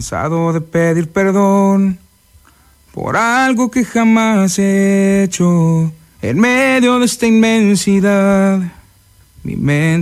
cansado de pedir perdón por algo que jamás he hecho. En medio de esta inmensidad, mi mente